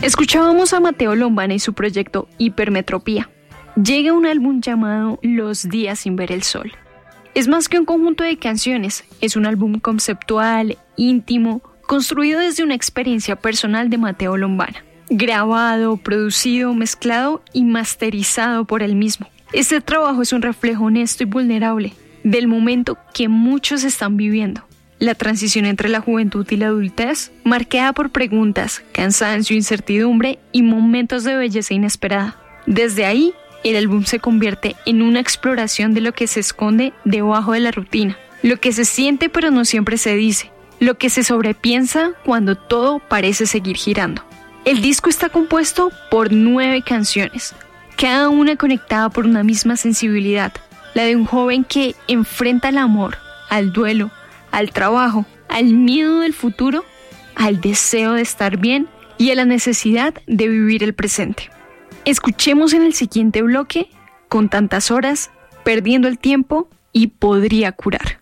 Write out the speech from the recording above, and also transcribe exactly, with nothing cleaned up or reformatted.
Escuchábamos a Mateo Lombana y su proyecto Hipermetropía. Llega un álbum llamado Los días sin ver el sol. Es más que un conjunto de canciones, es un álbum conceptual, íntimo, construido desde una experiencia personal de Mateo Lombana. Grabado, producido, mezclado y masterizado por él mismo. Este trabajo es un reflejo honesto y vulnerable del momento que muchos están viviendo. La transición entre la juventud y la adultez, marcada por preguntas, cansancio, incertidumbre y momentos de belleza inesperada. Desde ahí, el álbum se convierte en una exploración de lo que se esconde debajo de la rutina, lo que se siente pero no siempre se dice, lo que se sobrepiensa cuando todo parece seguir girando. El disco está compuesto por nueve canciones, cada una conectada por una misma sensibilidad, la de un joven que enfrenta al amor, al duelo, al trabajo, al miedo del futuro, al deseo de estar bien y a la necesidad de vivir el presente. Escuchemos en el siguiente bloque Con tantas horas, perdiendo el tiempo y podría curar.